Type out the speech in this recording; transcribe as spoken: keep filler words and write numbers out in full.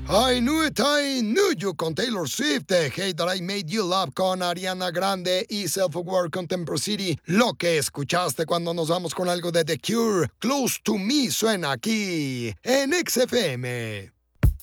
I Knew It, I Knew You con Taylor Swift, Hey That I Made You Love con Ariana Grande y Self-Aware con Temper City. Lo que escuchaste cuando nos vamos con algo de The Cure, Close to Me suena aquí en X F M.